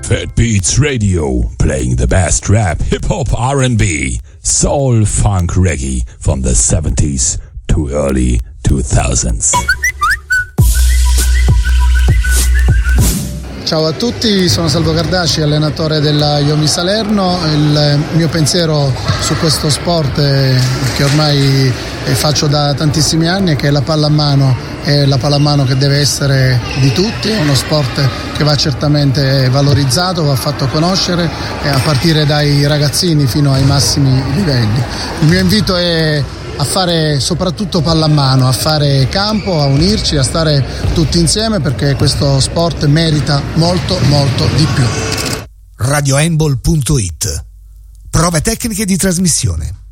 Fat Beats Radio, playing the best rap, hip-hop, R&B, soul, funk, reggae from the 70s to early 2000s. Ciao a tutti, sono Salvo Cardasci, allenatore della Iomi Salerno. Il mio pensiero su questo sport che ormai faccio da tantissimi anni è che la pallamano è la pallamano che deve essere di tutti, è uno sport che va certamente valorizzato, va fatto conoscere a partire dai ragazzini fino ai massimi livelli. Il mio invito è a fare soprattutto pallamano, a fare campo, a unirci, a stare tutti insieme, perché questo sport merita molto molto di più. RadioHandball.it. Prove tecniche di trasmissione.